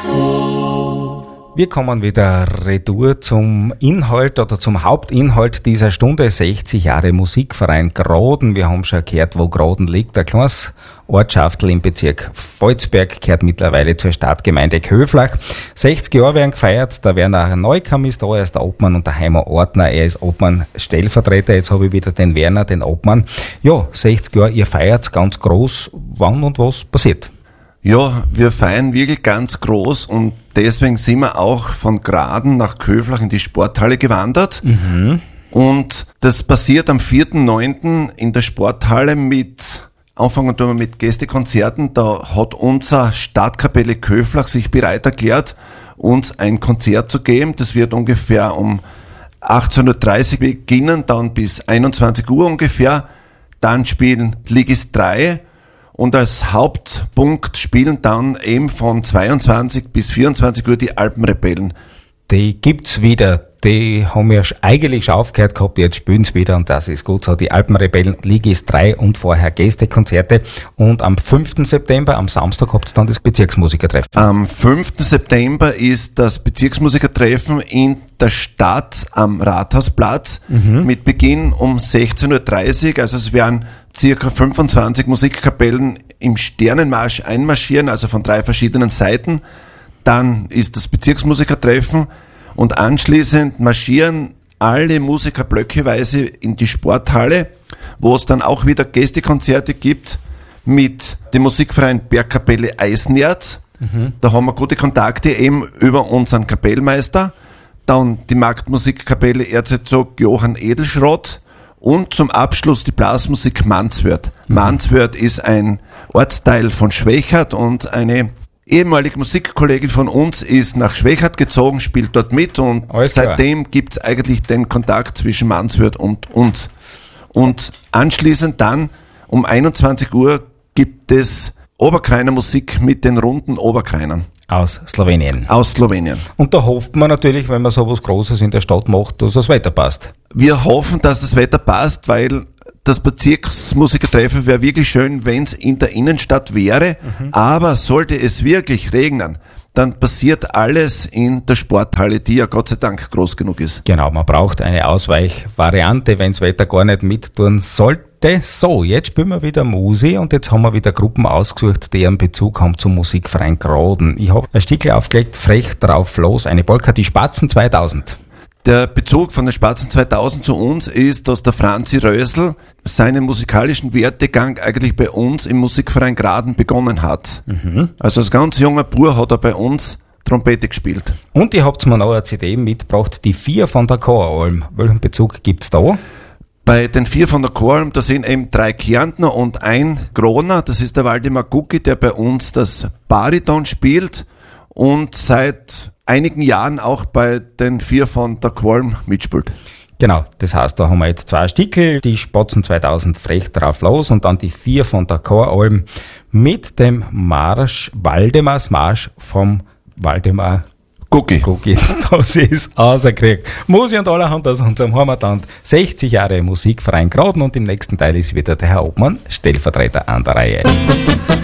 Wir kommen wieder retour zum Inhalt oder zum Hauptinhalt dieser Stunde, 60 Jahre Musikverein Graden. Wir haben schon gehört, wo Graden liegt. Ein kleines Ortschaftel im Bezirk Volzberg gehört mittlerweile zur Stadtgemeinde Köflach. 60 Jahre werden gefeiert, der Werner Neukam ist da, er ist der Obmann, und der Heimer Ortner, er ist Obmann-Stellvertreter. Jetzt habe ich wieder den Werner, den Obmann. Ja, 60 Jahre, ihr feiert ganz groß. Wann und was passiert? Ja, wir feiern wirklich ganz groß und deswegen sind wir auch von Graden nach Köflach in die Sporthalle gewandert. Und das passiert am 4.9. in der Sporthalle anfangen wir mit Gästekonzerten. Da hat unser Stadtkapelle Köflach sich bereit erklärt, uns ein Konzert zu geben. Das wird ungefähr um 18.30 Uhr beginnen, dann bis 21 Uhr ungefähr. Dann spielen Ligist 3. Und als Hauptpunkt spielen dann eben von 22 bis 24 Uhr die Alpenrebellen. Die gibt's wieder. Die haben ja eigentlich schon aufgehört gehabt, jetzt spielen sie wieder und das ist gut so. Die Alpenrebellen, Ligist 3 und vorher Gästekonzerte. Und am 5. September, am Samstag, habt ihr dann das Bezirksmusikertreffen. Am 5. September ist das Bezirksmusikertreffen in der Stadt am Rathausplatz mit Beginn um 16.30 Uhr. Also es werden circa 25 Musikkapellen im Sternenmarsch einmarschieren, also von 3 verschiedenen Seiten. Dann ist das Bezirksmusikertreffen und anschließend marschieren alle Musiker blöckeweise in die Sporthalle, wo es dann auch wieder Gästekonzerte gibt mit dem Musikverein Bergkapelle Eisenerz. Da haben wir gute Kontakte eben über unseren Kapellmeister. Dann die Marktmusikkapelle Erzherzog Johann Edelschrott. Und zum Abschluss die Blasmusik Manswörth. Manswörth ist ein Ortsteil von Schwechat und eine ehemalige Musikkollegin von uns ist nach Schwechat gezogen, spielt dort mit und seitdem gibt es eigentlich den Kontakt zwischen Manswörth und uns. Und anschließend dann um 21 Uhr gibt es Oberkrainer Musik mit den runden Oberkrainern. Aus Slowenien. Aus Slowenien. Und da hofft man natürlich, wenn man sowas Großes in der Stadt macht, dass das Wetter passt. Wir hoffen, dass das Wetter passt, weil das Bezirksmusikertreffen wäre wirklich schön, wenn es in der Innenstadt wäre. Aber sollte es wirklich regnen, dann passiert alles in der Sporthalle, die ja Gott sei Dank groß genug ist. Genau, man braucht eine Ausweichvariante, wenn das Wetter gar nicht mittun sollte. So, jetzt spielen wir wieder Musi und jetzt haben wir wieder Gruppen ausgesucht, die einen Bezug haben zum Musikverein Graden. Ich habe ein Stückchen aufgelegt, frech drauf los, eine Polka, die Spatzen 2000. Der Bezug von den Spatzen 2000 zu uns ist, dass der Franzi Rösl seinen musikalischen Werdegang eigentlich bei uns im Musikverein Graden begonnen hat. Also als ganz junger Bub hat er bei uns Trompete gespielt. Und ihr habt mir noch eine CD mitgebracht, die 4 von der Choralm. Welchen Bezug gibt's da? Bei den 4 von der Choralm, da sind eben 3 Kärntner und ein Groner. Das ist der Waldemar Gucki, der bei uns das Bariton spielt und seit einigen Jahren auch bei den 4 von der Choralm mitspielt. Genau, das heißt, da haben wir jetzt 2 Stickel, die Spatzen 2000 frech drauf los und dann die 4 von der Choralm mit dem Marsch, Waldemars Marsch vom Waldemar Gucki. Das ist außerkrieg. Musi und allerhand aus unserem Heimatland. 60 Jahre Musikverein Graden und im nächsten Teil ist wieder der Herr Obmann, Stellvertreter an der Reihe.